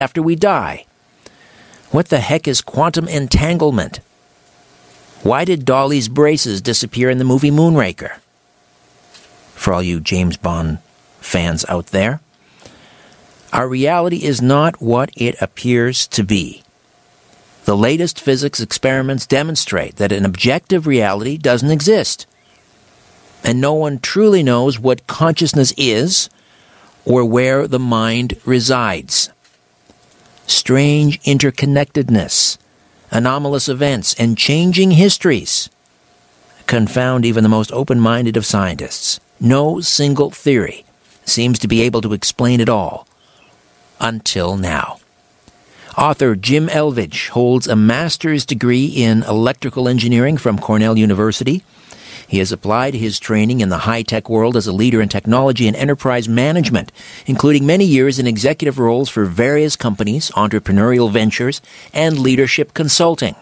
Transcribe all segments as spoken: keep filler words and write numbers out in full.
after we die. What the heck is quantum entanglement? Why did Dolly's braces disappear in the movie Moonraker? For all you James Bond fans out there, our reality is not what it appears to be. The latest physics experiments demonstrate that an objective reality doesn't exist. And no one truly knows what consciousness is or where the mind resides. Strange interconnectedness, anomalous events, and changing histories confound even the most open-minded of scientists. No single theory seems to be able to explain it all, until now. Author Jim Elvidge holds a master's degree in electrical engineering from Cornell University. He has applied his training in the high-tech world as a leader in technology and enterprise management, including many years in executive roles for various companies, entrepreneurial ventures, and leadership consulting.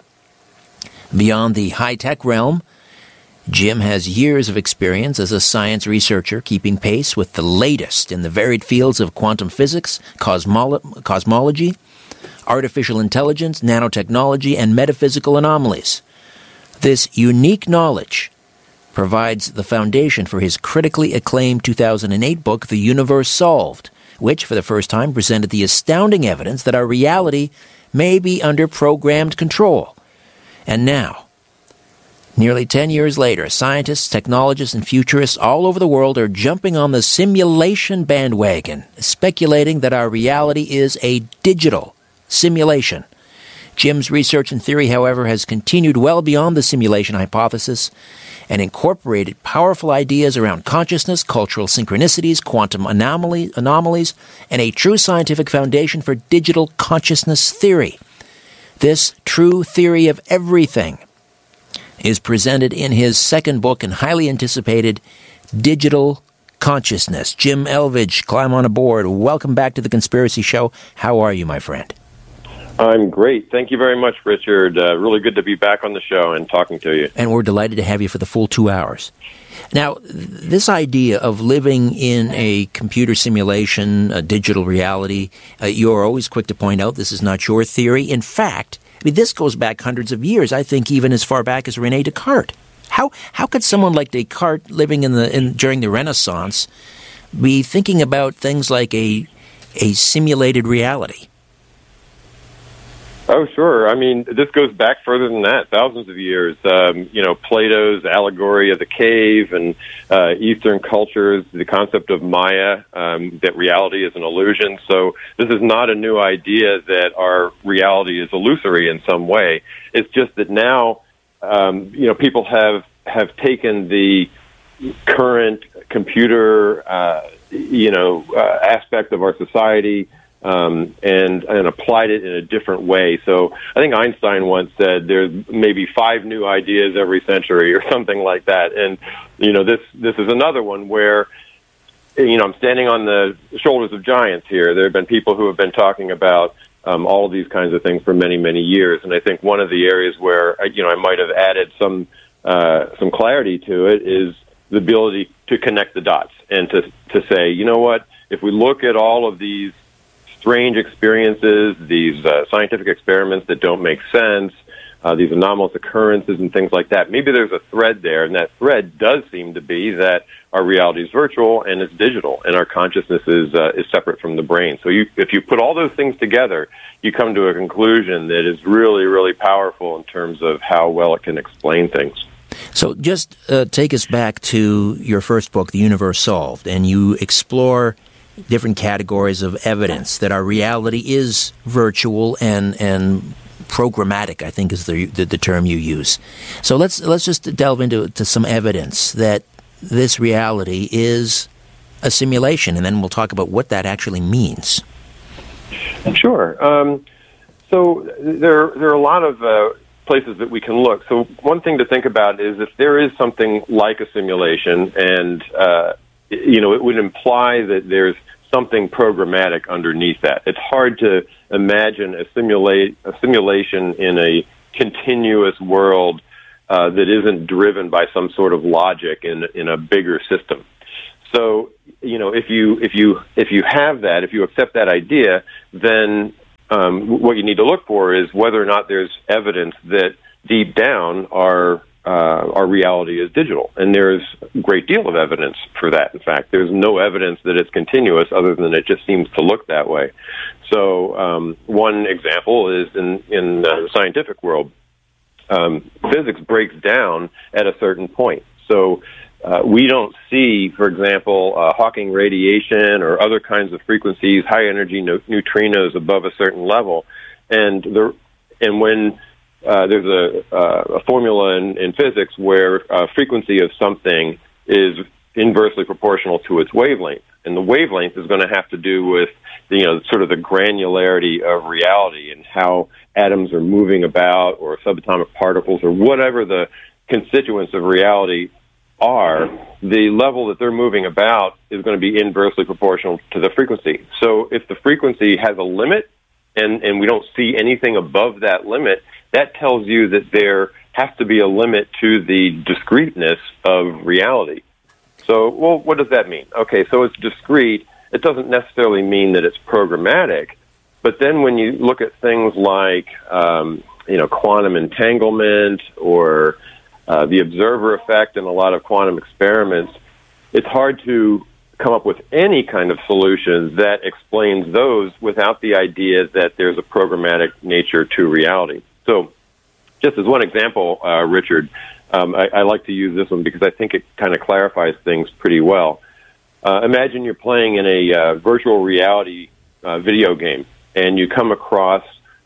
Beyond the high-tech realm, Jim has years of experience as a science researcher, keeping pace with the latest in the varied fields of quantum physics, cosmolo- cosmology, artificial intelligence, nanotechnology, and metaphysical anomalies. This unique knowledge provides the foundation for his critically acclaimed two thousand eight book, The Universe Solved, which, for the first time, presented the astounding evidence that our reality may be under programmed control. And now, nearly ten years later, scientists, technologists, and futurists all over the world are jumping on the simulation bandwagon, speculating that our reality is a digital simulation. Jim's research and theory, however, has continued well beyond the simulation hypothesis and incorporated powerful ideas around consciousness, cultural synchronicities, quantum anomaly, anomalies, and a true scientific foundation for digital consciousness theory. This true theory of everything is presented in his second book and highly anticipated Digital Consciousness. Jim Elvidge, climb on aboard. Welcome back to The Conspiracy Show. How are you, my friend? I'm great. Thank you very much, Richard. Uh, really good to be back on the show and talking to you. And we're delighted to have you for the full two hours. Now, this idea of living in a computer simulation, a digital reality, uh, you're always quick to point out this is not your theory. In fact, I mean, this goes back hundreds of years, I think even as far back as René Descartes. How how could someone like Descartes, living in the in, during the Renaissance, be thinking about things like a a simulated reality? Oh, sure. I mean, this goes back further than that, thousands of years. Um, you know, Plato's allegory of the cave and uh, Eastern cultures, the concept of Maya, um, that reality is an illusion. So this is not a new idea that our reality is illusory in some way. It's just that now, um, you know, people have, have taken the current computer, uh, you know, uh, aspect of our society, Um, and, and applied it in a different way. So I think Einstein once said there's maybe five new ideas every century or something like that. And, you know, this, this is another one where, you know, I'm standing on the shoulders of giants here. There have been people who have been talking about um, all of these kinds of things for many, many years. And I think one of the areas where, you know, I might have added some, uh, some clarity to it is the ability to connect the dots and to, to say, you know what, if we look at all of these strange experiences, these uh, scientific experiments that don't make sense, uh, these anomalous occurrences and things like that. Maybe there's a thread there, and that thread does seem to be that our reality is virtual and it's digital, and our consciousness is uh, is separate from the brain. So you, if you put all those things together, you come to a conclusion that is really, really powerful in terms of how well it can explain things. So just uh, take us back to your first book, The Universe Solved, and you explore different categories of evidence that our reality is virtual and and programmatic, I think is the, the the term you use. So let's let's just delve into to some evidence that this reality is a simulation, and then we'll talk about what that actually means. Sure. Um, so there there are a lot of uh, places that we can look. So one thing to think about is if there is something like a simulation, and uh, you know, it would imply that there's something programmatic underneath that. It's hard to imagine a simulate a simulation in a continuous world uh, that isn't driven by some sort of logic in in a bigger system. So, you know, if you if you if you have that, if you accept that idea, then um, what you need to look for is whether or not there's evidence that deep down our uh, our reality is digital. And there's a great deal of evidence for that. In fact, there's no evidence that it's continuous other than it just seems to look that way. So um, one example is in, in uh, the scientific world. Um, physics breaks down at a certain point. So uh, we don't see, for example, uh, Hawking radiation or other kinds of frequencies, high-energy no- neutrinos above a certain level. And the and when uh, there's a, uh, a formula in, in physics where uh, frequency of something is inversely proportional to its wavelength, and the wavelength is going to have to do with you know sort of the granularity of reality and how atoms are moving about, or subatomic particles, or whatever the constituents of reality are. The level that they're moving about is going to be inversely proportional to the frequency. So if the frequency has a limit, and, and we don't see anything above that limit, that tells you that there has to be a limit to the discreteness of reality. So, well, what does that mean? Okay, so it's discrete. It doesn't necessarily mean that it's programmatic. But then when you look at things like, um, you know, quantum entanglement or uh, the observer effect in a lot of quantum experiments, it's hard to come up with any kind of solution that explains those without the idea that there's a programmatic nature to reality. So just as one example, uh, Richard, um, I, I like to use this one because I think it kind of clarifies things pretty well. Uh, imagine you're playing in a uh, virtual reality uh, video game, and you come across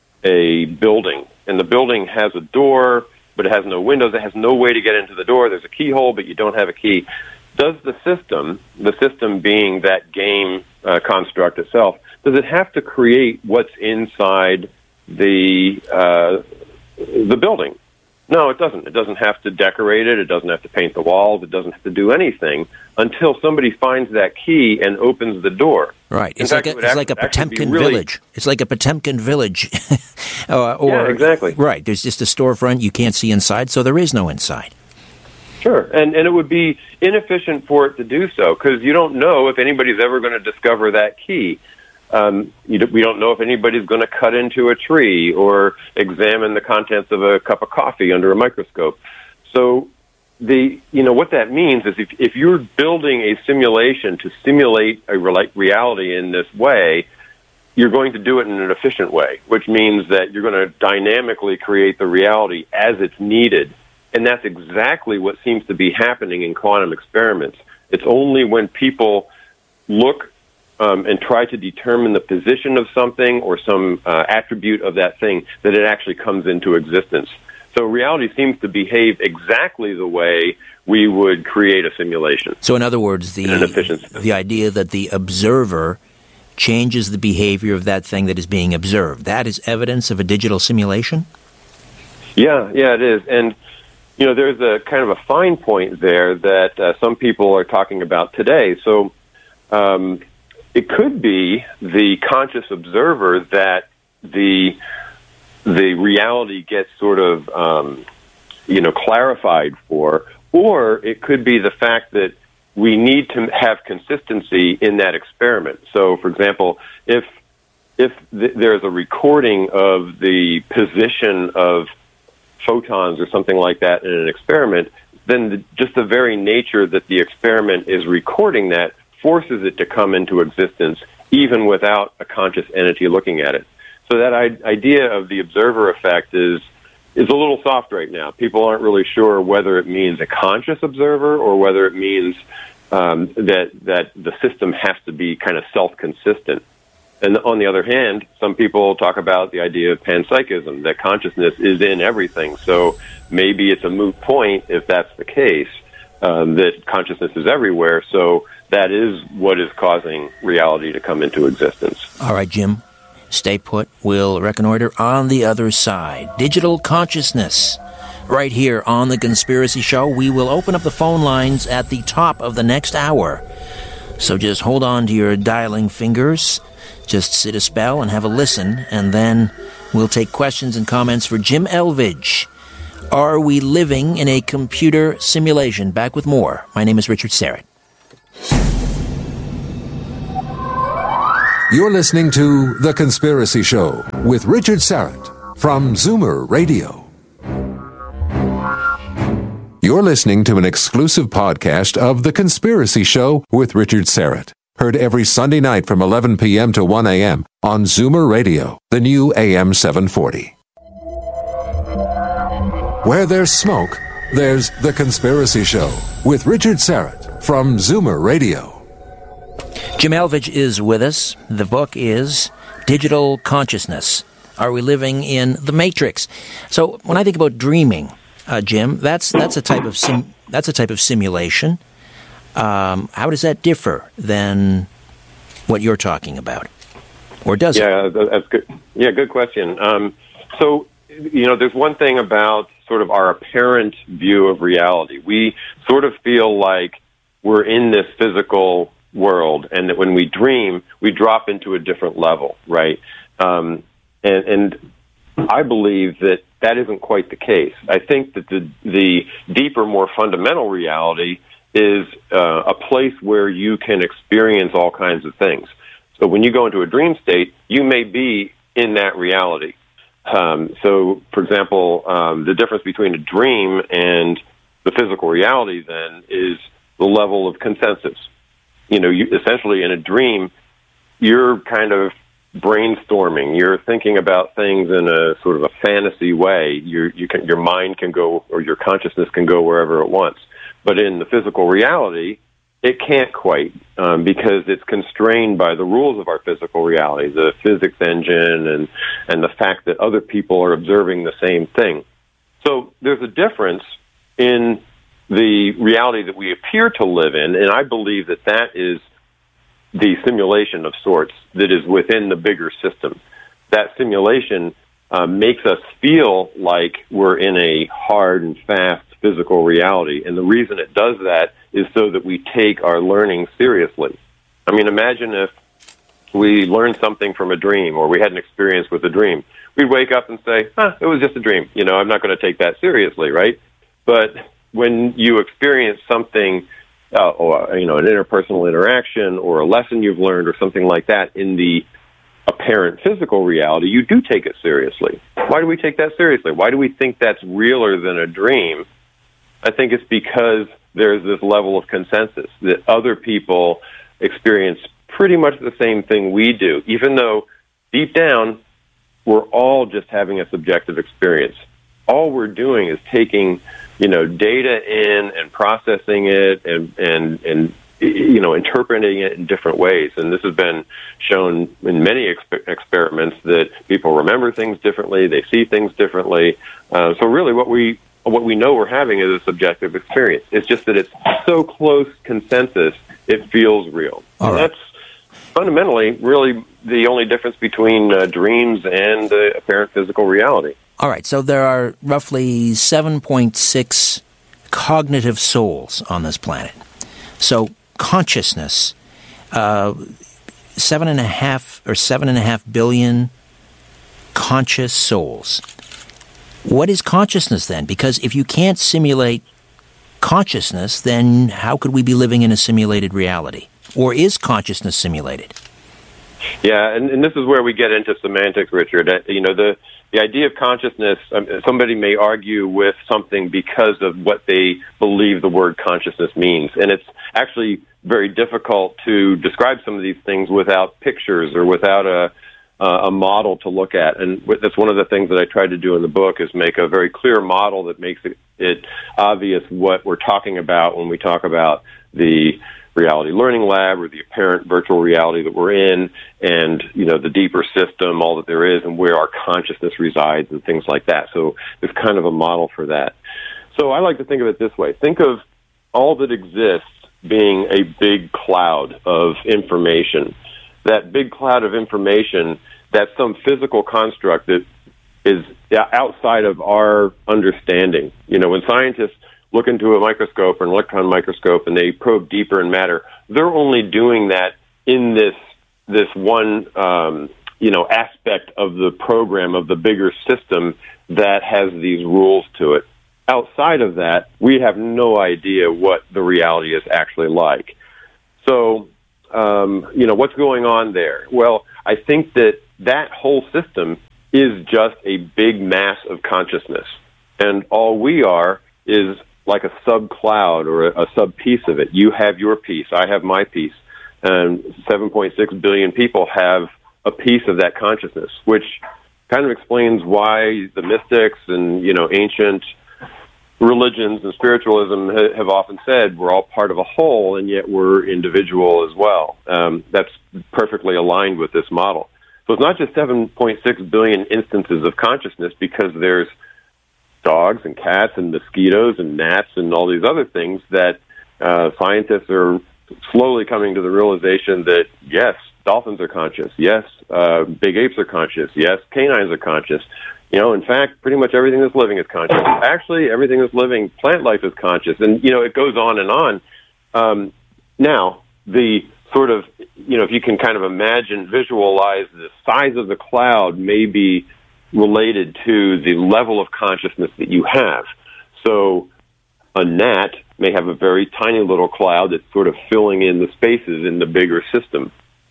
a building, and the building has a door, but it has no windows. It has no way to get into the door. There's a keyhole, but you don't have a key. Does the system, the system being that game uh, construct itself, does it have to create what's inside the uh, the building? No, it doesn't. It doesn't have to decorate it. It doesn't have to paint the walls. It doesn't have to do anything until somebody finds that key and opens the door. Right. It's like, a, it's like a Potemkin really... village. It's like a Potemkin village. uh, or, yeah, exactly. Right. There's just a storefront. You can't see inside, so there is no inside. Sure. And, and it would be inefficient for it to do so because you don't know if anybody's ever going to discover that key. Um, you do, we don't know if anybody's going to cut into a tree or examine the contents of a cup of coffee under a microscope. So, the you know what that means is if if you're building a simulation to simulate a re- reality in this way, you're going to do it in an efficient way, which means that you're going to dynamically create the reality as it's needed, and that's exactly what seems to be happening in quantum experiments. It's only when people look Um, and try to determine the position of something or some uh, attribute of that thing that it actually comes into existence. So reality seems to behave exactly the way we would create a simulation. So in other words, the the idea that the observer changes the behavior of that thing that is being observed, that is evidence of a digital simulation? Yeah, yeah, it is. And, you know, there's a kind of a fine point there that uh, some people are talking about today. So, um, it could be the conscious observer that the the reality gets sort of, um, you know, clarified for, or it could be the fact that we need to have consistency in that experiment. So, for example, if if th- there's a recording of the position of photons or something like that in an experiment, then the, just the very nature that the experiment is recording that forces it to come into existence even without a conscious entity looking at it. So that I- idea of the observer effect is is a little soft right now. People aren't really sure whether it means a conscious observer or whether it means um, that that the system has to be kind of self-consistent. And on the other hand, some people talk about the idea of panpsychism, that consciousness is in everything. So maybe it's a moot point if that's the case, um, that consciousness is everywhere. So that is what is causing reality to come into existence. All right, Jim, stay put. We'll reconnoiter on the other side. Digital consciousness. Right here on The Conspiracy Show. We will open up the phone lines at the top of the next hour. So just hold on to your dialing fingers. Just sit a spell and have a listen, and then we'll take questions and comments for Jim Elvidge. Are we living in a computer simulation? Back with more. My name is Richard Serrett. You're listening to The Conspiracy Show with Richard Syrett from Zoomer Radio. You're listening to an exclusive podcast of The Conspiracy Show with Richard Syrett. Heard every Sunday night from eleven p.m. to one a.m. on Zoomer Radio, the new A M seven forty. Where there's smoke, there's The Conspiracy Show with Richard Syrett from Zoomer Radio. Jim Elvidge is with us. The book is Digital Consciousness. Are we living in the Matrix? So when I think about dreaming, uh, Jim, that's that's a type of sim, that's a type of simulation. Um, how does that differ than what you're talking about, or does yeah, it? Yeah, that's good. Yeah, good question. Um, so you know, there's one thing about sort of our apparent view of reality. We sort of feel like we're in this physical world, and that when we dream, we drop into a different level, right? Um, and, and I believe that that isn't quite the case. I think that the the deeper, more fundamental reality is uh, a place where you can experience all kinds of things. So when you go into a dream state, you may be in that reality. Um, so, for example, um, the difference between a dream and the physical reality then is the level of consensus. You know, you, essentially in a dream, you're kind of brainstorming. You're thinking about things in a sort of a fantasy way. You're, you can, your mind can go, or your consciousness can go wherever it wants. But in the physical reality, it can't quite, um, because it's constrained by the rules of our physical reality, the physics engine, and, and the fact that other people are observing the same thing. So there's a difference in the reality that we appear to live in, and I believe that that is the simulation of sorts that is within the bigger system. That simulation uh, makes us feel like we're in a hard and fast physical reality, and the reason it does that is so that we take our learning seriously. I mean, imagine if we learned something from a dream, or we had an experience with a dream. We'd wake up and say, huh, it was just a dream. You know, I'm not going to take that seriously, right? But when you experience something, uh, or, you know, an interpersonal interaction or a lesson you've learned or something like that in the apparent physical reality, you do take it seriously. Why do we take that seriously? Why do we think that's realer than a dream? I think it's because there's this level of consensus that other people experience pretty much the same thing we do, even though deep down we're all just having a subjective experience. All we're doing is taking, you know, data in and processing it and, and, and, you know, interpreting it in different ways. And this has been shown in many exp- experiments that people remember things differently, they see things differently. Uh, so really what we, what we know we're having is a subjective experience. It's just that it's so close consensus, it feels real. All and right. That's fundamentally really the only difference between uh, dreams and uh, apparent physical reality. All right, so there are roughly seven point six cognitive souls on this planet. So consciousness, uh, seven and a half or seven and a half billion conscious souls. What is consciousness then? Because if you can't simulate consciousness, then how could we be living in a simulated reality? Or is consciousness simulated? Yeah, and, and this is where we get into semantics, Richard. Uh, you know, the the idea of consciousness, um, somebody may argue with something because of what they believe the word consciousness means. And it's actually very difficult to describe some of these things without pictures or without a uh, a model to look at. And that's one of the things that I tried to do in the book, is make a very clear model that makes it, it obvious what we're talking about when we talk about the Reality Learning Lab or the apparent virtual reality that we're in, and, you know, the deeper system, all that there is, and where our consciousness resides and things like that. So there's kind of a model for that. So I like to think of it this way. Think of all that exists being a big cloud of information. That big cloud of information, that's some physical construct that is outside of our understanding. You know, when scientists look into a microscope or an electron microscope and they probe deeper in matter, they're only doing that in this this one um, you know aspect of the program of the bigger system that has these rules to it. Outside of that, we have no idea what the reality is actually like. So um, you know, what's going on there? Well, I think that that whole system is just a big mass of consciousness. And all we are is like a sub-cloud or a, a sub-piece of it. You have your piece. I have my piece. And seven point six billion people have a piece of that consciousness, which kind of explains why the mystics and, you know, ancient religions and spiritualism ha- have often said we're all part of a whole, and yet we're individual as well. Um, that's perfectly aligned with this model. So it's not just seven point six billion instances of consciousness, because there's dogs and cats and mosquitoes and gnats and all these other things that uh, scientists are slowly coming to the realization that, yes, dolphins are conscious. Yes, uh, big apes are conscious. Yes, canines are conscious. You know, in fact, pretty much everything that's living is conscious. Actually, everything that's living, plant life, is conscious. And, you know, it goes on and on. Um, now, the sort of, you know, if you can kind of imagine, visualize the size of the cloud may be related to the level of consciousness that you have. So a gnat may have a very tiny little cloud that's sort of filling in the spaces in the bigger system.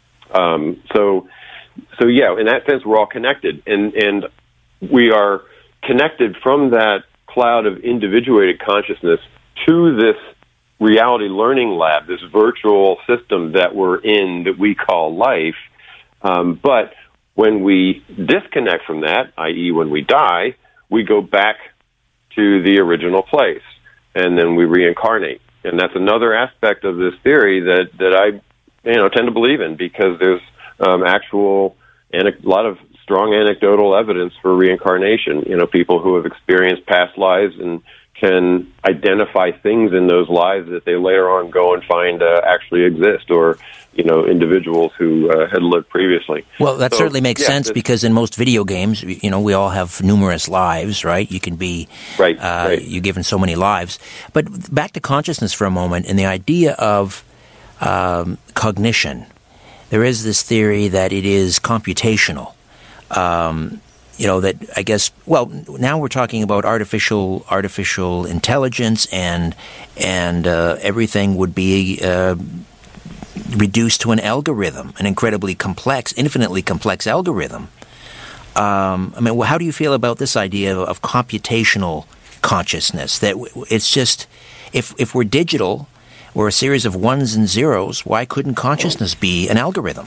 Um, so, so yeah, in that sense, we're all connected, and, and we are connected from that cloud of individuated consciousness to this reality learning lab, this virtual system that we're in that we call life. Um, but when we disconnect from that, that is when we die, we go back to the original place, and then we reincarnate. And that's another aspect of this theory that, that I you know, tend to believe in, because there's um, actual, and a lot of strong anecdotal evidence for reincarnation. You know, people who have experienced past lives and can identify things in those lives that they later on go and find uh, actually exist, or, you know, individuals who uh, had lived previously. Well, that so, certainly makes yeah, sense, because in most video games, you know, we all have numerous lives, right? You can be, right, uh, right. you're given so many lives. But back to consciousness for a moment, and the idea of um, cognition. There is this theory that it is computational. Um, you know, that I guess, well, now we're talking about artificial artificial intelligence, and and uh, everything would be uh, reduced to an algorithm, an incredibly complex, infinitely complex algorithm. Um, I mean, how do you feel about this idea of, of computational consciousness? That it's just, if if we're digital, we're a series of ones and zeros, why couldn't consciousness be an algorithm?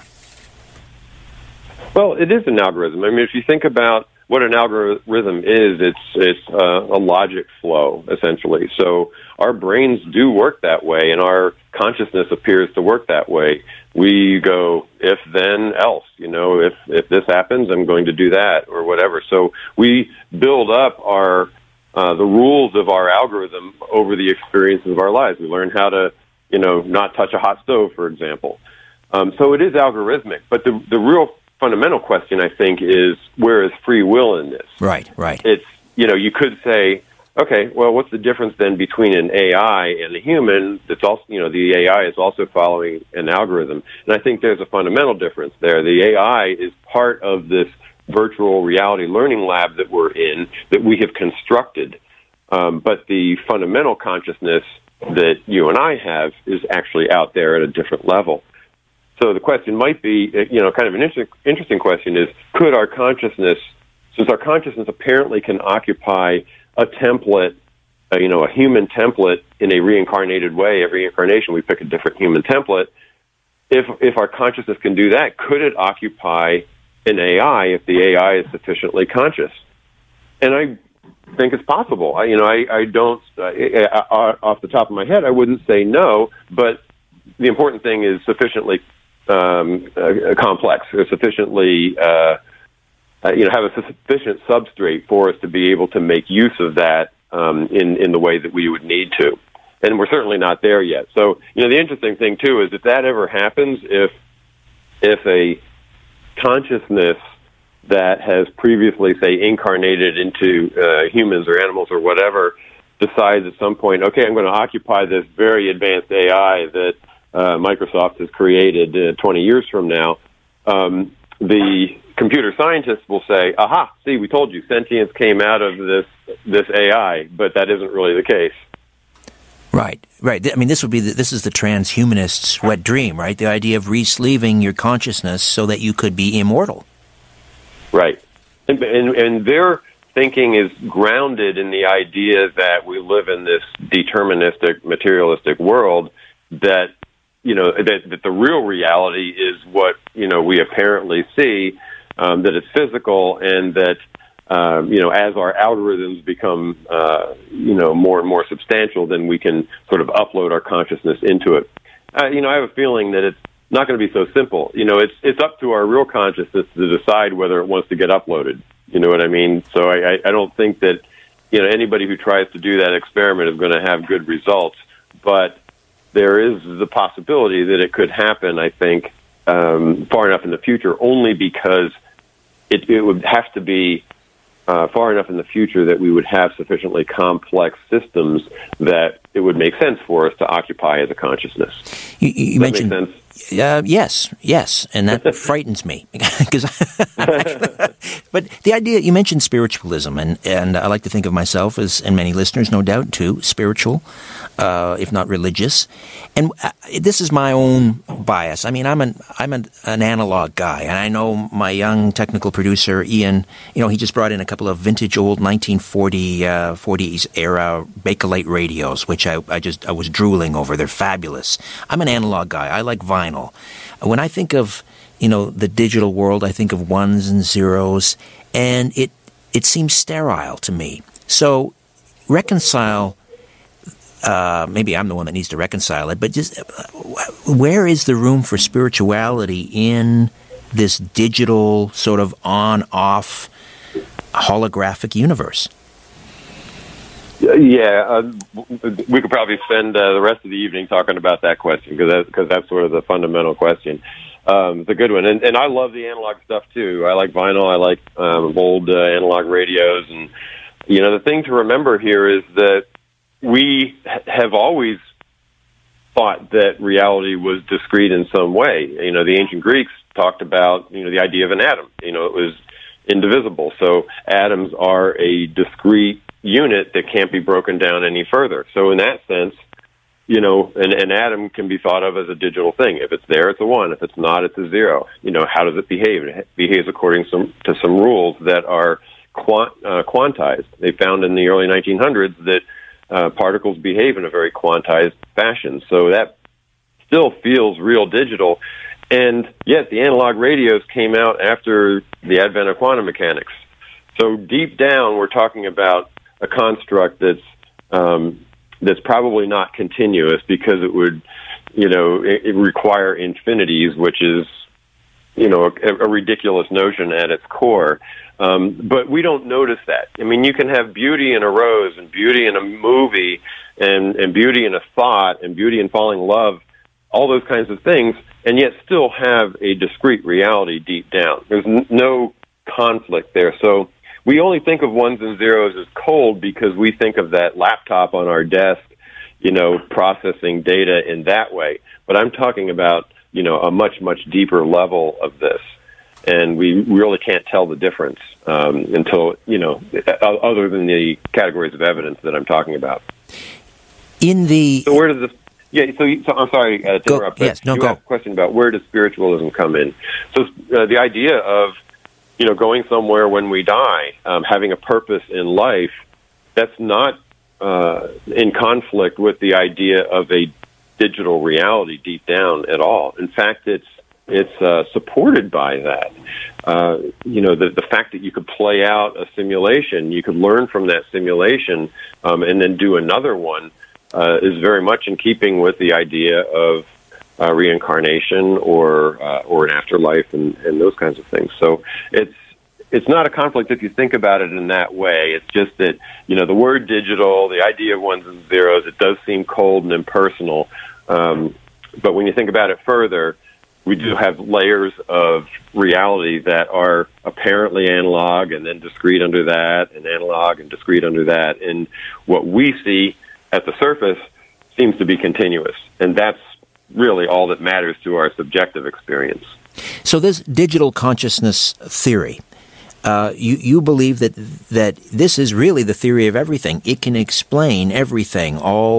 Well, it is an algorithm. I mean, if you think about what an algorithm is, it's it's uh, a logic flow, essentially. So our brains do work that way, and our consciousness appears to work that way. We go, if, then, else. You know, if, if this happens, I'm going to do that, or whatever. So we build up our uh, the rules of our algorithm over the experiences of our lives. We learn how to, you know, not touch a hot stove, for example. Um, so it is algorithmic, but the the real fundamental question, I think, is where is free will in this? Right, right. It's, you know, you could say, okay, well, what's the difference then between an A I and a human? That's also, you know, the A I is also following an algorithm. And I think there's a fundamental difference there. The A I is part of this virtual reality learning lab that we're in, that we have constructed. Um, but the fundamental consciousness that you and I have is actually out there at a different level. So the question might be, you know, kind of an inter- interesting question is, could our consciousness, since our consciousness apparently can occupy a template, uh, you know, a human template in a reincarnated way, every incarnation we pick a different human template, if if our consciousness can do that, could it occupy an A I if the A I is sufficiently conscious? And I think it's possible. I, you know, I, I don't, uh, uh, off the top of my head, I wouldn't say no, but the important thing is sufficiently Um, uh, complex, or sufficiently, uh, uh, you know, have a sufficient substrate for us to be able to make use of that um, in in the way that we would need to, and we're certainly not there yet. So, you know, the interesting thing too is if that ever happens, if if a consciousness that has previously, say, incarnated into uh, humans or animals or whatever, decides at some point, okay, I'm going to occupy this very advanced A I that Uh, Microsoft has created uh, twenty years from now, um, the computer scientists will say, aha, see, we told you, sentience came out of this this A I, but that isn't really the case. Right, right. I mean, this would be the, this is the transhumanist's wet dream, right? The idea of re-sleeving your consciousness so that you could be immortal. Right, and and, and their thinking is grounded in the idea that we live in this deterministic, materialistic world. That you know that, that the real reality is what you know we apparently see, um, that it's physical, and that. Um, you know, as our algorithms become, uh, you know, more and more substantial, then we can sort of upload our consciousness into it. Uh, you know, I have a feeling that it's not going to be so simple. You know, it's it's up to our real consciousness to decide whether it wants to get uploaded. You know what I mean? So I, I don't think that, you know, anybody who tries to do that experiment is going to have good results. But there is the possibility that it could happen, I think, um, far enough in the future, only because it, it would have to be Uh, far enough in the future that we would have sufficiently complex systems that it would make sense for us to occupy as a consciousness. You, you Does mentioned, that make sense? Uh, yes, yes, and that frightens me because. But the idea you mentioned spiritualism, and and I like to think of myself as, and many listeners, no doubt, too, spiritual, uh, if not religious. And uh, this is my own bias. I mean, I'm an I'm an, an analog guy, and I know my young technical producer Ian. You know, he just brought in a couple of vintage old nineteen forties era Bakelite radios, which I, I just I was drooling over. They're fabulous. I'm an analog guy. I like vinyl. When I think of, you know, the digital world, I think of ones and zeros, and it it seems sterile to me. So reconcile. Uh, maybe I'm the one that needs to reconcile it, but just uh, where is the room for spirituality in this digital sort of on-off holographic universe? Yeah, uh, we could probably spend uh, the rest of the evening talking about that question because that, cause that's sort of the fundamental question. Um, it's a good one, and, and I love the analog stuff too. I like vinyl. I like um, old uh, analog radios, and you know the thing to remember here is that we have always thought that reality was discrete in some way. You know, the ancient Greeks talked about, you know, the idea of an atom. You know, it was indivisible. So atoms are a discrete unit that can't be broken down any further. So in that sense, you know, an, an atom can be thought of as a digital thing. If it's there, it's a one. If it's not, it's a zero. You know, how does it behave? It behaves according some, to some rules that are quant, uh, quantized. They found in the early nineteen hundreds that Uh, particles behave in a very quantized fashion. So that still feels real digital. And yet the analog radios came out after the advent of quantum mechanics. So deep down, we're talking about a construct that's um, that's probably not continuous because it would, you know, it, it require infinities, which is, you know, a, a ridiculous notion at its core. Um, but we don't notice that. I mean, you can have beauty in a rose and beauty in a movie and, and beauty in a thought and beauty in falling in love, all those kinds of things, and yet still have a discrete reality deep down. There's n- no conflict there. So we only think of ones and zeros as cold because we think of that laptop on our desk, you know, processing data in that way. But I'm talking about, you know, a much, much deeper level of this. And we really can't tell the difference um, until, you know, other than the categories of evidence that I'm talking about. In the... So where does this... Yeah, so, so I'm sorry uh, to go, interrupt, but yes, no, you go. asked a question about where does spiritualism come in. So uh, the idea of, you know, going somewhere when we die, um, having a purpose in life, that's not uh, in conflict with the idea of a digital reality deep down at all. In fact, it's It's uh, supported by that. Uh, you know, the, the fact that you could play out a simulation, you could learn from that simulation, um, and then do another one uh, is very much in keeping with the idea of uh, reincarnation or uh, or an afterlife and, and those kinds of things. So it's it's not a conflict if you think about it in that way. It's just that, you know, the word digital, the idea of ones and zeros, it does seem cold and impersonal. Um, but when you think about it further, we do have layers of reality that are apparently analog and then discrete under that, and analog and discrete under that. And what we see at the surface seems to be continuous. And that's really all that matters to our subjective experience. So this digital consciousness theory, uh, you, you believe that that this is really the theory of everything. It can explain everything, all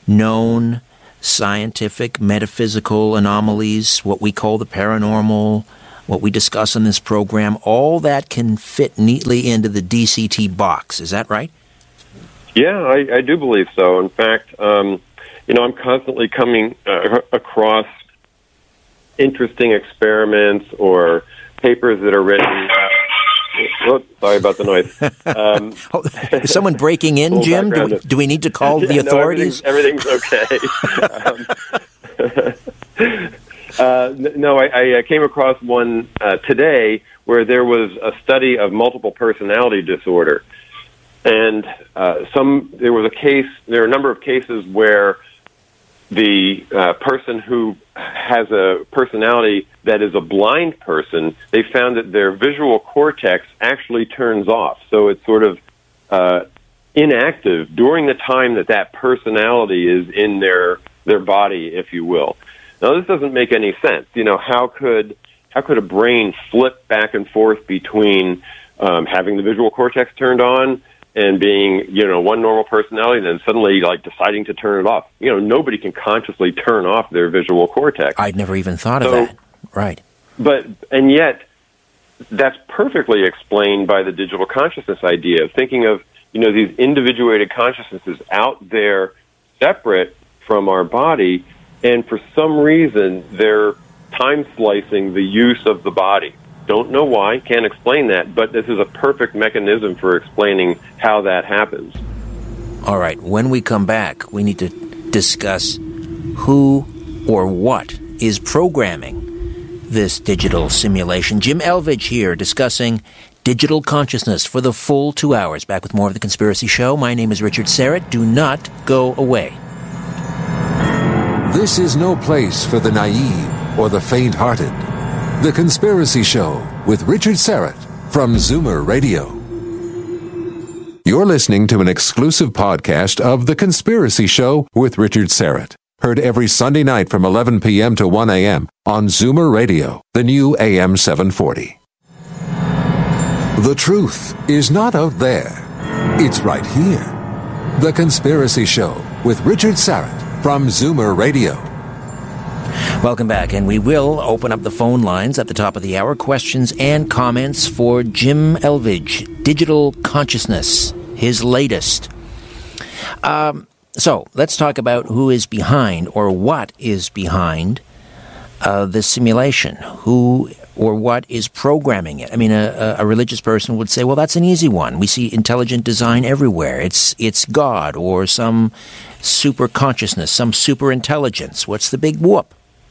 known scientific, metaphysical anomalies, what we call the paranormal, what we discuss in this program, all that can fit neatly into the D C T box. Is that right? Yeah, I, I do believe so. In fact, um, you know, I'm constantly coming uh, across interesting experiments or papers that are written. Uh, oops, sorry about the noise. Um, oh, is someone breaking in, Jim? Do we, do we need to call yeah, the authorities? No, everything's, everything's okay. um, uh, no, I, I came across one uh, today where there was a study of multiple personality disorder. And uh, some there was a case, there are a number of cases where the uh, person who has a personality that is a blind person, they found that their visual cortex actually turns off. So it's sort of uh, inactive during the time that that personality is in their their body, if you will. Now, this doesn't make any sense. You know, how could how could a brain flip back and forth between um, having the visual cortex turned on and being, you know, one normal personality, and then suddenly, like, deciding to turn it off? You know, nobody can consciously turn off their visual cortex. I'd never even thought so, of that. Right. But, and yet, that's perfectly explained by the digital consciousness idea of thinking of, you know, these individuated consciousnesses out there separate from our body, and for some reason, they're time-slicing the use of the body. Don't know why, can't explain that, but this is a perfect mechanism for explaining how that happens. All right, when we come back, we need to discuss who or what is programming this digital simulation. Jim Elvidge here discussing digital consciousness for the full two hours. Back with more of The Conspiracy Show. My name is Richard Syrett. Do not go away. This is no place for the naive or the faint-hearted. The Conspiracy Show with Richard Syrett from Zoomer Radio. You're listening to an exclusive podcast of The Conspiracy Show with Richard Syrett. Heard every Sunday night from eleven p.m. to one a.m. on Zoomer Radio, the new A M seven forty. The truth is not out there. It's right here. The Conspiracy Show with Richard Syrett from Zoomer Radio. Welcome back, and we will open up the phone lines at the top of the hour. Questions and comments for Jim Elvidge, Digital Consciousness, his latest. Um, so, let's talk about who is behind, or what is behind uh, this simulation. Who or what is programming it? I mean, a, a religious person would say, well, that's an easy one. We see intelligent design everywhere. It's, it's God, or some super consciousness, some super intelligence. What's the big whoop?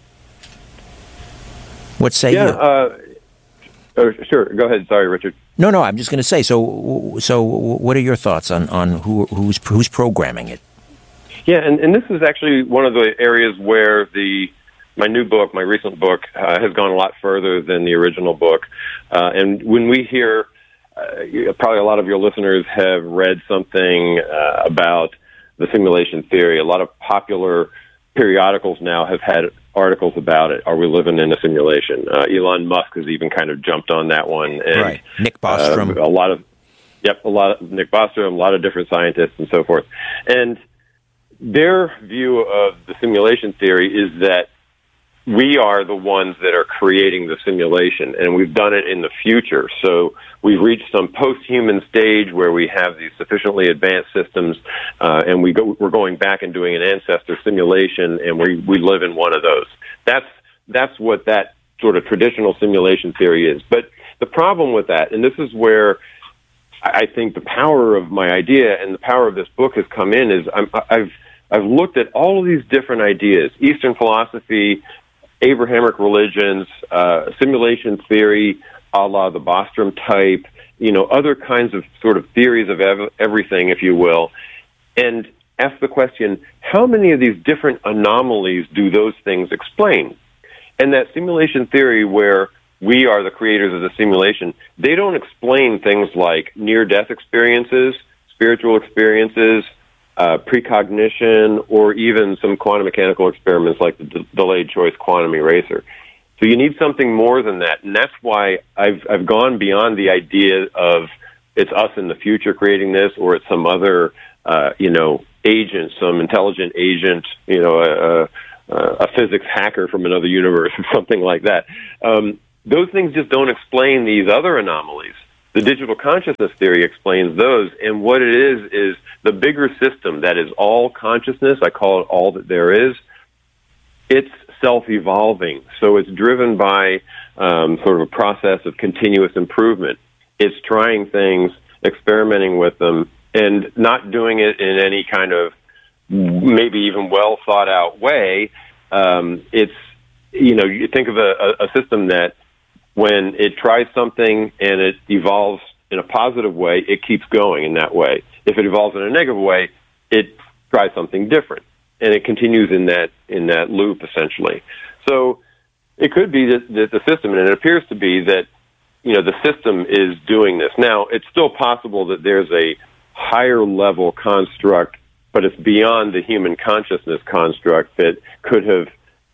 What say yeah, you? Uh, oh, sure. Go ahead. Sorry, Richard. No, no. I'm just going to say. So, so, what are your thoughts on, on who who's who's programming it? Yeah, and, and this is actually one of the areas where the my new book, my recent book, uh, has gone a lot further than the original book. Uh, and when we hear, uh, probably a lot of your listeners have read something uh, about the simulation theory. A lot of popular periodicals now have had articles about it. Are we living in a simulation? Uh, Elon Musk has even kind of jumped on that one. And, right. Nick Bostrom. Uh, a lot of, yep, a lot of Nick Bostrom, a lot of different scientists and so forth. And their view of the simulation theory is that we are the ones that are creating the simulation, and we've done it in the future. So we've reached some post-human stage where we have these sufficiently advanced systems, uh, and we go, we're going back and doing an ancestor simulation, and we, we live in one of those. That's, that's what that sort of traditional simulation theory is. But the problem with that, and this is where I think the power of my idea and the power of this book has come in, is I'm, I've, I've looked at all of these different ideas, Eastern philosophy, Abrahamic religions, uh, simulation theory, a la the Bostrom type, you know, other kinds of sort of theories of ev- everything, if you will, and ask the question, how many of these different anomalies do those things explain? And that simulation theory where we are the creators of the simulation, they don't explain things like near-death experiences, spiritual experiences, Uh, precognition, or even some quantum mechanical experiments like the d- delayed choice quantum eraser. So you need something more than that, and that's why I've I've gone beyond the idea of it's us in the future creating this, or it's some other uh, you know agent, some intelligent agent, you know, a, a, a physics hacker from another universe or something like that. Um, those things just don't explain these other anomalies. The digital consciousness theory explains those, and what it is is the bigger system that is all consciousness. I call it all that there is. It's self-evolving, so it's driven by um, sort of a process of continuous improvement. It's trying things, experimenting with them, and not doing it in any kind of maybe even well thought out way. Um, it's, you know, you think of a, a system that when it tries something and it evolves in a positive way, it keeps going in that way. If it evolves in a negative way, it tries something different, and it continues in that in that loop essentially. So it could be that, that the system, and it appears to be that, you know, the system is doing this. Now, it's still possible that there's a higher level construct, but it's beyond the human consciousness construct that could have,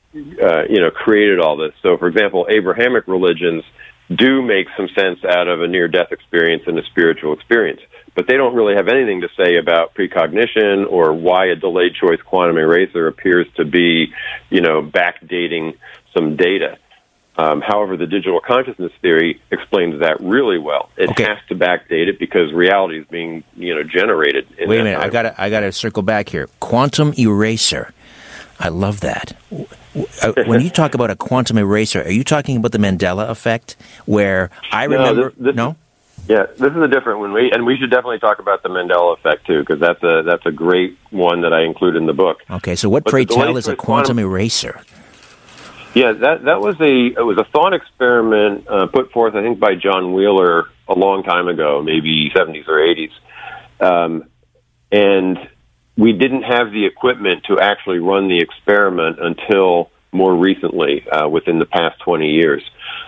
uh, you know, created all this. So, for example, Abrahamic religions do make some sense out of a near-death experience and a spiritual experience, but they don't really have anything to say about precognition or why a delayed choice quantum eraser appears to be, you know, backdating some data. Um, however, the digital consciousness theory explains that really well. It okay. has to backdate it because reality is being, you know, generated. In Wait a minute, time. I got I got to circle back here. Quantum eraser, I love that. When you talk about a quantum eraser, are you talking about the Mandela effect, where I remember? No, this, this no? Is, yeah, this is a different one. We and we should definitely talk about the Mandela effect too, because that's a that's a great one that I include in the book. Okay, so what, but pray tell, is a quantum quantum eraser? Yeah, that that was a it was a thought experiment uh, put forth, I think, by John Wheeler a long time ago, maybe seventies or eighties, um, and we didn't have the equipment to actually run the experiment until more recently, uh, within the past twenty years.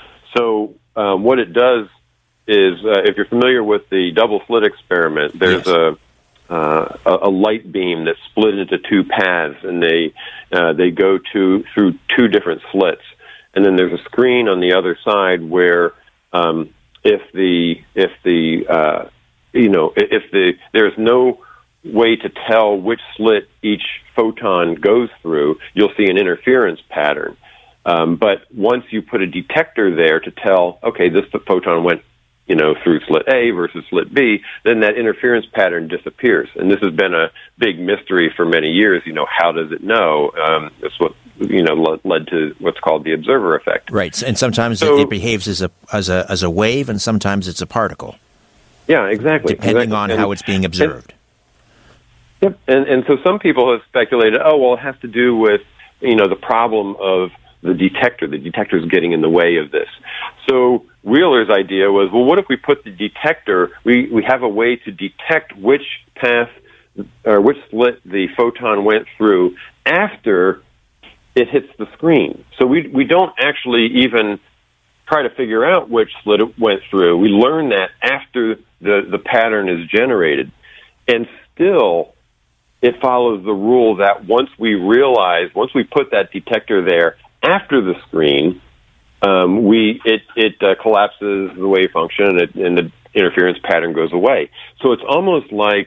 So um, what it does is, uh, if you're familiar with the double slit experiment, there's yes. a Uh, a, a light beam that's split into two paths, and they uh, they go to through two different slits. And then there's a screen on the other side where um, if the if the uh, you know if the there's no way to tell which slit each photon goes through, you'll see an interference pattern. Um, but once you put a detector there to tell, okay, this photon went, you know, through slit A versus slit B, then that interference pattern disappears. And this has been a big mystery for many years. You know, how does it know? Um, that's what, you know, led to what's called the observer effect. Right. And sometimes so, it, it behaves as a, as a, as a wave, and sometimes it's a particle. Yeah, exactly. Depending exactly. on and, how it's being observed. And, yep. And, and so some people have speculated, oh, well, it has to do with, you know, the problem of the detector. The detector is getting in the way of this. So Wheeler's idea was, well, what if we put the detector, we, we have a way to detect which path or which slit the photon went through after it hits the screen. So we we don't actually even try to figure out which slit it went through. We learn that after the, the pattern is generated. And still, it follows the rule that once we realize, once we put that detector there after the screen, um, we it it uh, collapses the wave function, and, it, and the interference pattern goes away. So it's almost like,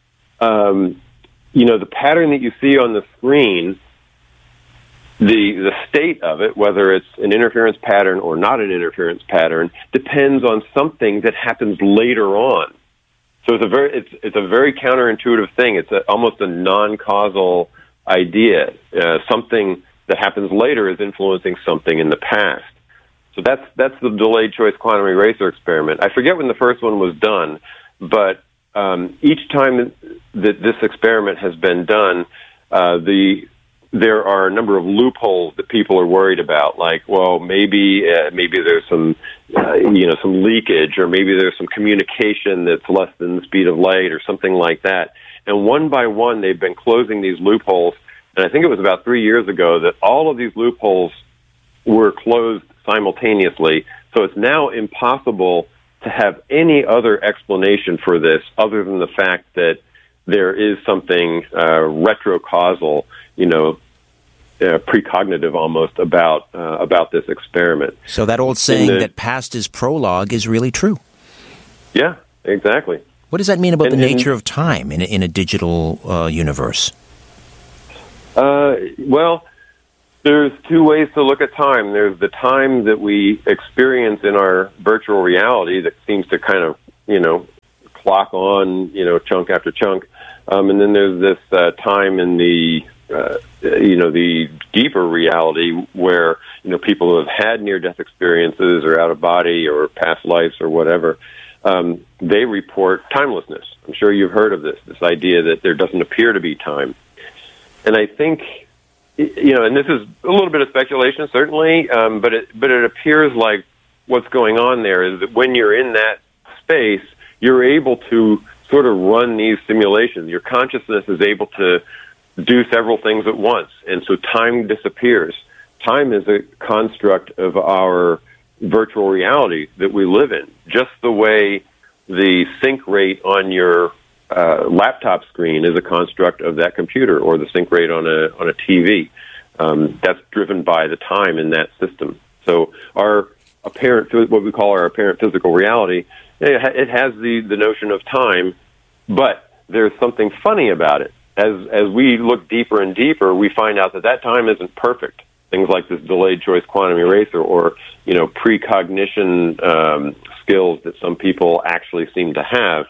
um, you know, the pattern that you see on the screen, the the state of it, whether it's an interference pattern or not an interference pattern, depends on something that happens later on. So it's a very it's it's a very counterintuitive thing. It's a, almost a non-causal idea. Uh, something that happens later is influencing something in the past. So that's that's the delayed choice quantum eraser experiment. I forget when the first one was done, but um, each time that this experiment has been done, uh, the there are a number of loopholes that people are worried about. Like, well, maybe uh, maybe there's some uh, you know some leakage, or maybe there's some communication that's less than the speed of light, or something like that. And one by one, they've been closing these loopholes. And I think it was about three years ago that all of these loopholes were closed simultaneously. So it's now impossible to have any other explanation for this other than the fact that there is something uh, retrocausal, you know, uh, precognitive almost about uh, about this experiment. So that old saying the, that past is prologue is really true. Yeah, exactly. What does that mean about and, the and, nature of time in a, in a digital uh, universe? Uh, well, there's two ways to look at time. There's the time that we experience in our virtual reality that seems to kind of, you know, clock on, you know, chunk after chunk. Um, and then there's this uh, time in the, uh, you know, the deeper reality where, you know, people who have had near-death experiences or out-of-body or past lives or whatever, um, they report timelessness. I'm sure you've heard of this, this idea that there doesn't appear to be time. And I think, you know, and this is a little bit of speculation, certainly, um, but it, but it appears like what's going on there is that when you're in that space, you're able to sort of run these simulations. Your consciousness is able to do several things at once, and so time disappears. Time is a construct of our virtual reality that we live in, just the way the sync rate on your uh, laptop screen is a construct of that computer, or the sync rate on a on a T V. Um, that's driven by the time in that system. So our apparent, what we call our apparent physical reality, it has the, the notion of time, but there's something funny about it. As as we look deeper and deeper, we find out that that time isn't perfect. Things like this delayed choice quantum eraser, or, you know, precognition um, skills that some people actually seem to have,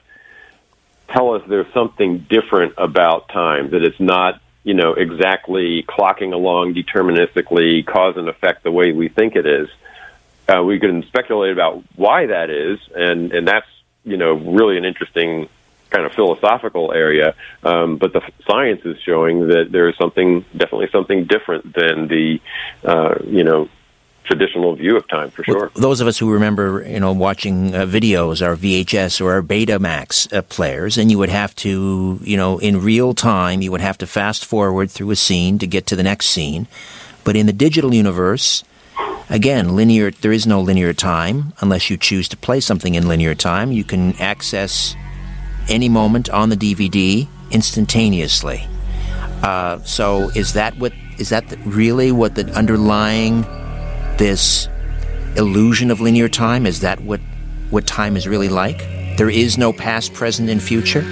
tell us there's something different about time, that it's not, you know, exactly clocking along deterministically, cause and effect the way we think it is. Uh, we can speculate about why that is, and, and that's, you know, really an interesting kind of philosophical area. Um, but the science is showing that there is something, definitely something different than the, uh, you know, traditional view of time, for sure. Well, those of us who remember, you know, watching uh, videos, our V H S or our Betamax uh, players, and you would have to, you know, in real time, you would have to fast forward through a scene to get to the next scene. But in the digital universe, again, linear, there is no linear time unless you choose to play something in linear time. You can access any moment on the D V D instantaneously. Uh, so is that what, is that the, really what the underlying this illusion of linear time? Is that what, what time is really like? There is no past, present, and future?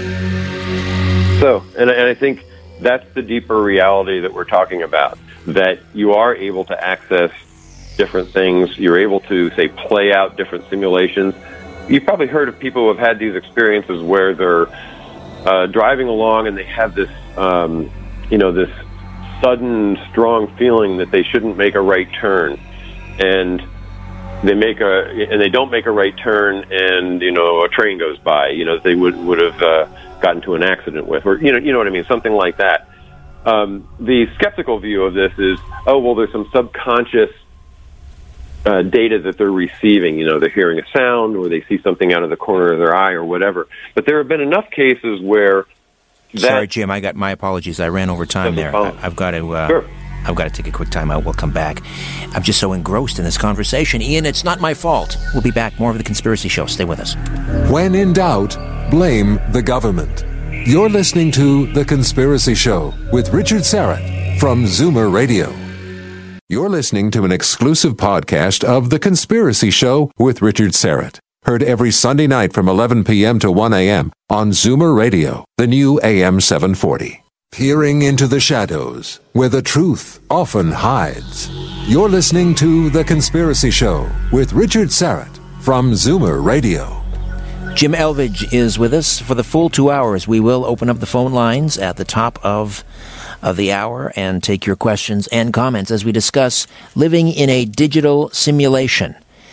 So, and, and I think that's the deeper reality that we're talking about, that you are able to access different things. You're able to, say, play out different simulations. You've probably heard of people who have had these experiences where they're uh, driving along and they have this, um, you know, this sudden, strong feeling that they shouldn't make a right turn, and they make a, and they don't make a right turn, and, you know, a train goes by, you know, they would would have uh, gotten to an accident with, or, you know, you know what I mean, something like that. Um, the skeptical view of this is, oh, well, there's some subconscious Uh, data that they're receiving. You know, they're hearing a sound, or they see something out of the corner of their eye, or whatever. But there have been enough cases where that... Sorry, Jim, I got my apologies. I ran over time there. I, I've got to... Uh, sure. I've got to take a quick time out. We'll come back. I'm just so engrossed in this conversation. Ian, it's not my fault. We'll be back. More of The Conspiracy Show. Stay with us. When in doubt, blame the government. You're listening to The Conspiracy Show with Richard Syrett from Zoomer Radio. You're listening to an exclusive podcast of The Conspiracy Show with Richard Syrett. Heard every Sunday night from eleven p.m. to one a.m. on Zoomer Radio, the new A M seven forty. Peering into the shadows, where the truth often hides. You're listening to The Conspiracy Show with Richard Syrett from Zoomer Radio. Jim Elvidge is with us for the full two hours. We will open up the phone lines at the top of of the hour and take your questions and comments as we discuss living in a digital simulation.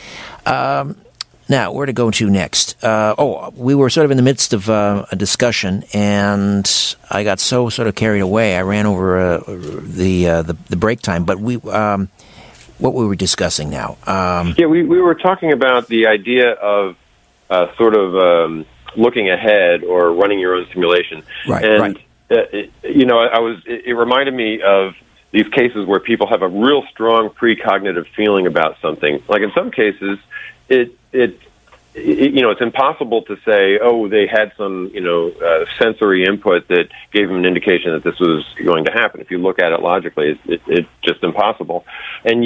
Um, now, where to go to next? Uh, oh, we were sort of in the midst of uh, a discussion, and I got so sort of carried away. I ran over uh, the, uh, the the break time. But we, um, what were we discussing now? Um, yeah, we we were talking about the idea of uh, sort of um, looking ahead or running your own simulation, right? And, right. Uh, it, you know, I was. It, it reminded me of these cases where people have a real strong precognitive feeling about something. Like in some cases, it, it, it you know, it's impossible to say, oh, they had some, you know, uh, sensory input that gave them an indication that this was going to happen. If you look at it logically, it's it, it's just impossible. And yet,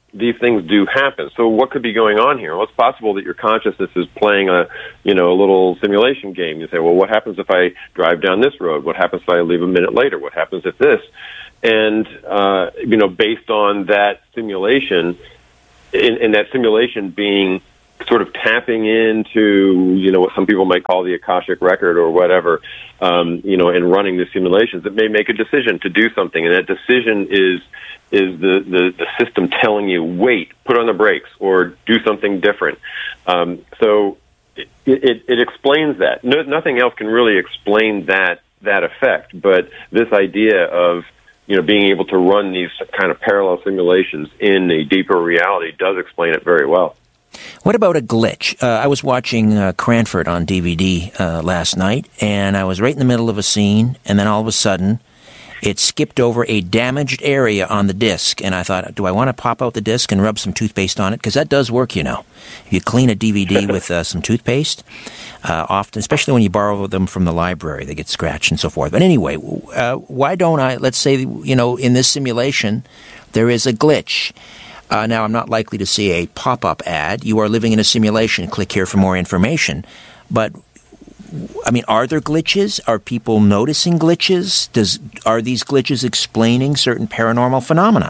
these things do happen. So what could be going on here? Well, it's possible that your consciousness is playing a, you know, a little simulation game. You say, well, what happens if I drive down this road? What happens if I leave a minute later? What happens if this? And, uh, you know, based on that simulation, in, in that simulation being sort of tapping into, you know, what some people might call the Akashic record or whatever, um, you know, and running the simulations, it may make a decision to do something. And that decision is is the, the, the system telling you, wait, put on the brakes, or do something different. Um, so it, it, it explains that. No, nothing else can really explain that that effect, but this idea of, you know, being able to run these kind of parallel simulations in a deeper reality does explain it very well. What about a glitch? Uh, I was watching uh, Cranford on D V D uh, last night, and I was right in the middle of a scene, and then all of a sudden, it skipped over a damaged area on the disc, and I thought, do I want to pop out the disc and rub some toothpaste on it? Because that does work, you know. If you clean a D V D with uh, some toothpaste, uh, often, especially when you borrow them from the library, they get scratched and so forth. But anyway, uh, why don't I, let's say, you know, in this simulation, there is a glitch. Uh, now, I'm not likely to see a pop-up ad. You are living in a simulation. Click here for more information. But I mean, are there glitches? Are people noticing glitches? Does are these glitches explaining certain paranormal phenomena?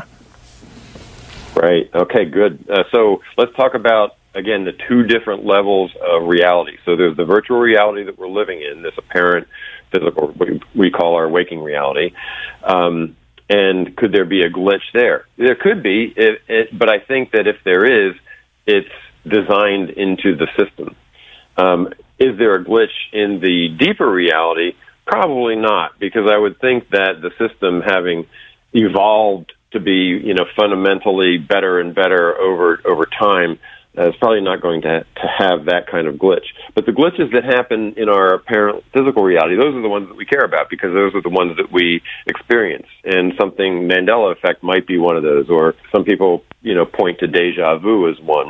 Right. Okay, good. Uh, so let's talk about, again, the two different levels of reality. So there's the virtual reality that we're living in, this apparent physical, what we call our waking reality. Um, and could there be a glitch there? There could be, it, it, but I think that if there is, it's designed into the system. Um, is there a glitch in the deeper reality? Probably not, because I would think that the system, having evolved to be, you know, fundamentally better and better over over time, uh, is probably not going to to have that kind of glitch. But the glitches that happen in our apparent physical reality, those are the ones that we care about, because those are the ones that we experience. And something, Mandela effect might be one of those, or some people, you know, point to deja vu as one.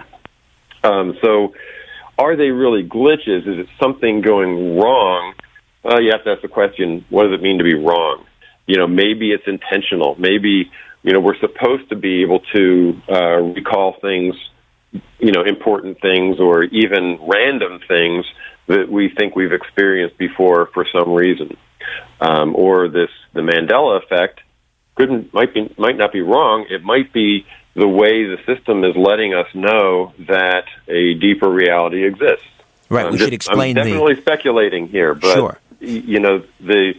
Um, so. Are they really glitches? Is it something going wrong? Well, you have to ask the question, what does it mean to be wrong? You know, maybe it's intentional. Maybe, you know, we're supposed to be able to uh, recall things, you know, important things, or even random things that we think we've experienced before for some reason. Um, or this, the Mandela effect, couldn't, might be, might not be wrong. It might be the way the system is letting us know that a deeper reality exists. Right, I'm we just, should explain I'm definitely the... speculating here, but, sure. you know, the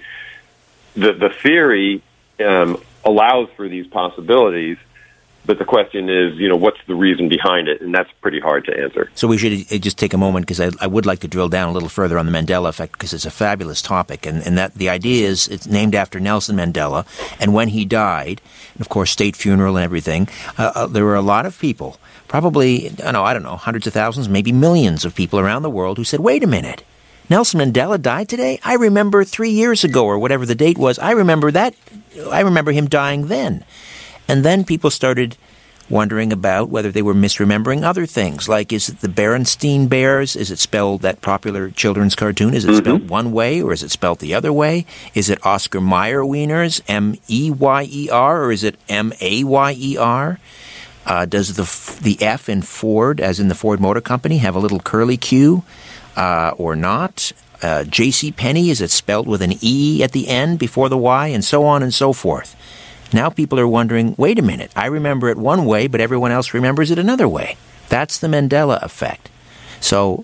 the, the theory um, allows for these possibilities, but the question is, you know, what's the reason behind it? And that's pretty hard to answer. So we should just take a moment, because I, I would like to drill down a little further on the Mandela effect, because it's a fabulous topic. And, and that the idea is it's named after Nelson Mandela. And when he died, and of course, state funeral and everything, uh, uh, there were a lot of people, probably, I don't know, I don't know, hundreds of thousands, maybe millions of people around the world who said, wait a minute, Nelson Mandela died today? I remember three years ago, or whatever the date was, I remember that, I remember him dying then. And then people started wondering about whether they were misremembering other things, like, is it the Berenstein Bears? Is it spelled, that popular children's cartoon, is it mm-hmm. spelled one way, or is it spelled the other way? Is it Oscar Mayer Wieners, M E Y E R, or is it M A Y E R? Uh, does the the F in Ford, as in the Ford Motor Company, have a little curly Q uh, or not? Uh, J C Penney, is it spelled with an E at the end before the Y, and so on and so forth? Now people are wondering, wait a minute, I remember it one way, but everyone else remembers it another way. That's the Mandela effect. So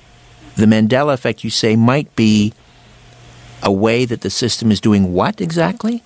the Mandela effect, you say, might be a way that the system is doing what exactly?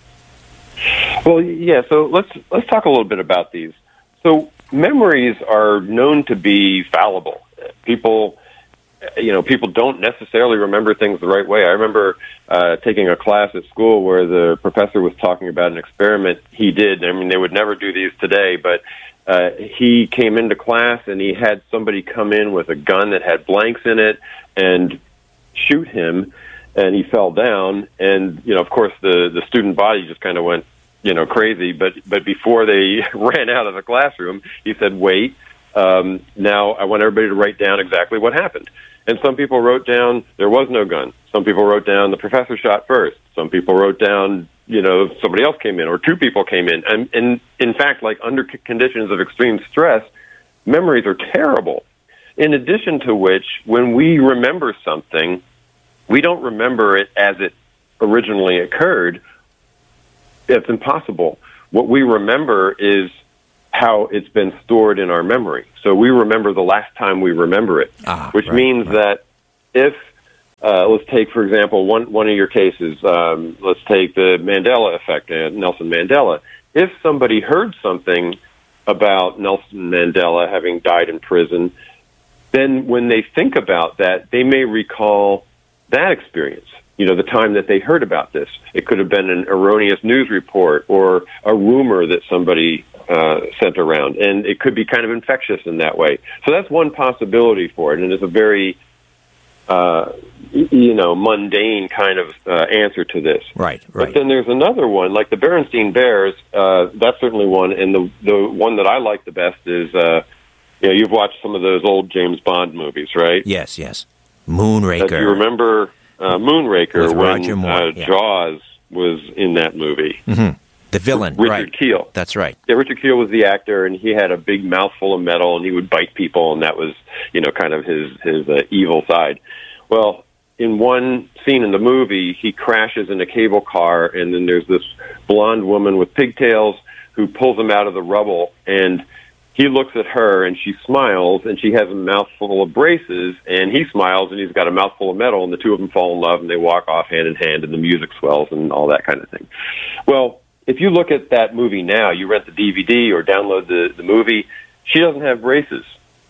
Well, yeah, so let's let's talk a little bit about these. So memories are known to be fallible. People... You know, people don't necessarily remember things the right way. I remember uh, taking a class at school where the professor was talking about an experiment he did. I mean, they would never do these today, but uh, he came into class and he had somebody come in with a gun that had blanks in it and shoot him, and he fell down. And, you know, of course, the, the student body just kind of went, you know, crazy. But, but before they ran out of the classroom, he said, wait. Um, now I want everybody to write down exactly what happened. And some people wrote down there was no gun. Some people wrote down the professor shot first. Some people wrote down, you know, somebody else came in or two people came in. And, and in fact, like under conditions of extreme stress, memories are terrible. In addition to which, when we remember something, we don't remember it as it originally occurred. It's impossible. What we remember is how it's been stored in our memory. So we remember the last time we remember it, ah, which right, means right. that if, uh, let's take, for example, one, one of your cases, um, let's take the Mandela effect, uh, Nelson Mandela. If somebody heard something about Nelson Mandela having died in prison, then when they think about that, they may recall that experience. You know, the time that they heard about this. It could have been an erroneous news report or a rumor that somebody uh, sent around, and it could be kind of infectious in that way. So that's one possibility for it, and it's a very, uh, you know, mundane kind of uh, answer to this. Right, right. But then there's another one, like the Berenstain Bears. Uh, that's certainly one, and the the one that I like the best is, uh, you know, you've watched some of those old James Bond movies, right? Yes, yes. Moonraker. Uh, you remember uh, Moonraker With when Roger Moore, uh, yeah. Jaws was in that movie? Mm-hmm. The villain, Richard right. Kiel. That's right. Yeah, Richard Kiel was the actor, and he had a big mouthful of metal, and he would bite people, and that was, you know, kind of his his uh, evil side. Well, in one scene in the movie, he crashes in a cable car, and then there's this blonde woman with pigtails who pulls him out of the rubble, and he looks at her, and she smiles, and she has a mouthful of braces, and he smiles, and he's got a mouthful of metal, and the two of them fall in love, and they walk off hand in hand, and the music swells, and all that kind of thing. Well, if you look at that movie now, you rent the D V D or download the, the movie, she doesn't have braces.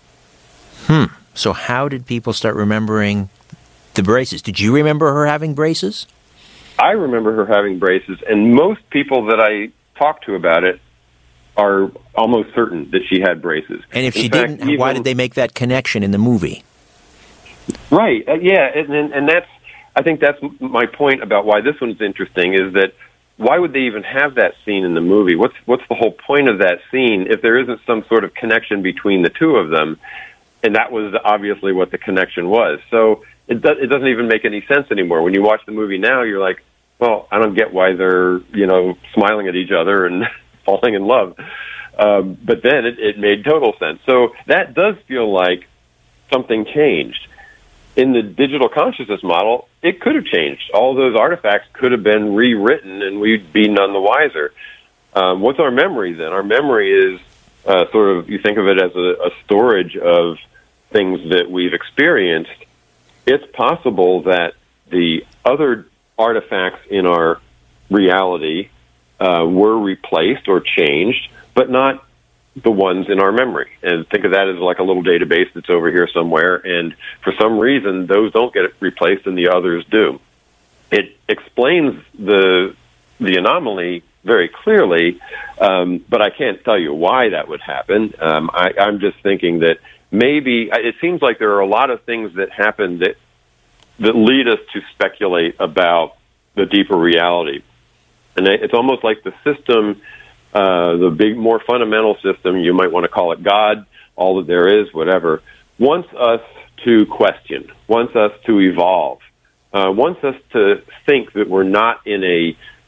Hmm. So how did people start remembering the braces? Did you remember her having braces? I remember her having braces, and most people that I talked to about it are almost certain that she had braces. And if In she fact, didn't, even, why did they make that connection in the movie? Right, uh, yeah, and, and, and that's, I think that's my point about why this one's interesting, is that why would they even have that scene in the movie? What's what's the whole point of that scene if there isn't some sort of connection between the two of them? And that was obviously what the connection was. So it, do, it doesn't even make any sense anymore. When you watch the movie now, you're like, well, I don't get why they're, you know, smiling at each other and falling in love. Um, but then it, it made total sense. So that does feel like something changed. In the digital consciousness model, it could have changed. All those artifacts could have been rewritten, and we'd be none the wiser. Um, what's our memory then? Our memory is uh, sort of, you think of it as a, a storage of things that we've experienced. It's possible that the other artifacts in our reality uh, were replaced or changed, but not the ones in our memory. And think of that as like a little database that's over here somewhere, and for some reason those don't get replaced and the others do. It explains the the anomaly very clearly, um, but I can't tell you why that would happen. Um, I, I'm just thinking that maybe, it seems like there are a lot of things that happen that that lead us to speculate about the deeper reality. And it's almost like the system, Uh, the big, more fundamental system, you might want to call it God, all that there is, whatever, wants us to question, wants us to evolve, uh, wants us to think that we're not in a,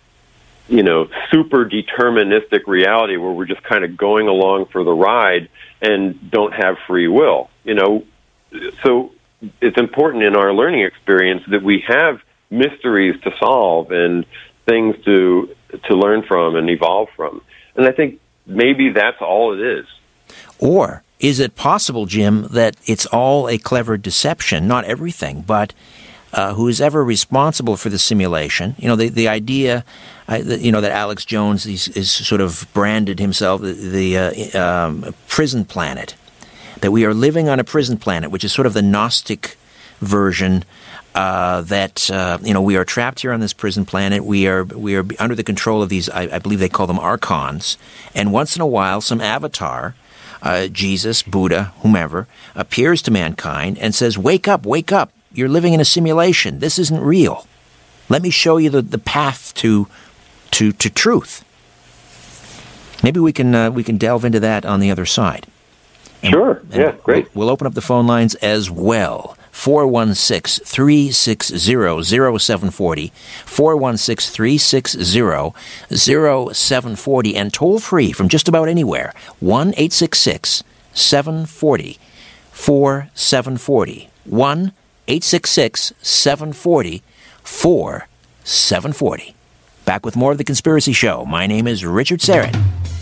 you know, super deterministic reality where we're just kind of going along for the ride and don't have free will. You know, so it's important in our learning experience that we have mysteries to solve and things to to learn from and evolve from. And I think maybe that's all it is. Or is it possible, Jim, that it's all a clever deception? Not everything, but uh, who is ever responsible for the simulation? You know, the the idea, uh, that, you know, that Alex Jones is, is sort of branded himself the, the uh, um, prison planet, that we are living on a prison planet, which is sort of the Gnostic version. Uh, that uh, you know, we are trapped here on this prison planet. We are we are under the control of these. I, I believe they call them archons. And once in a while, some avatar, uh, Jesus, Buddha, whomever, appears to mankind and says, "Wake up, wake up! You're living in a simulation. This isn't real. Let me show you the, the path to to to truth." Maybe we can uh, we can delve into that on the other side. And, sure. Yeah. we'll, great. We'll open up the phone lines as well. four one six, three six zero, zero seven four zero, four one six, three six zero, zero seven four zero, and toll free from just about anywhere, one eight six six, seven four zero, four seven four zero, one eight six six, seven four zero, four seven four zero. Back with more of The Conspiracy Show. My name is Richard Syrett.